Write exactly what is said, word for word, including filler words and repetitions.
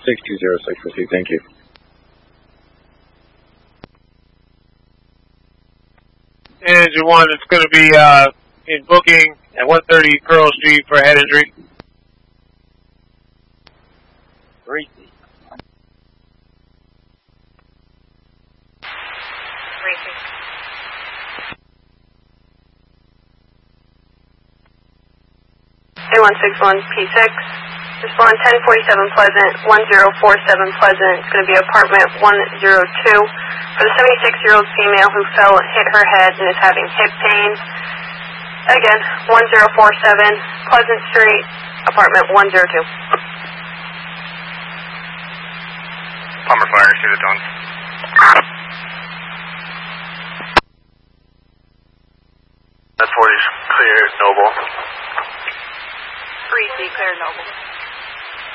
six two zero six, proceed, thank you. Engine one, it's going to be uh, in booking at one thirty Pearl Street for head injury. Three. A one six one P six, respond ten forty-seven Pleasant, one zero four seven Pleasant. It's going to be apartment one zero two for the seventy-six-year-old female who fell and hit her head and is having hip pain. Again, one zero four seven Pleasant Street, apartment one zero two. Palmer Fire, see the dawn. That's forty, clear, Noble. three C, clear Noble.